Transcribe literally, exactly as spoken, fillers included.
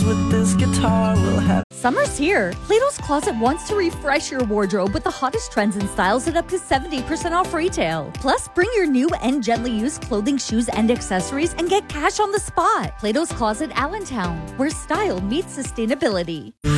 with this guitar we'll have. Summer's here. Plato's Closet wants to refresh your wardrobe with the hottest trends and styles at up to seventy percent off retail. Plus, bring your new and gently used clothing, shoes, and accessories and get cash on the spot. Plato's Closet Allentown, where style meets sustainability.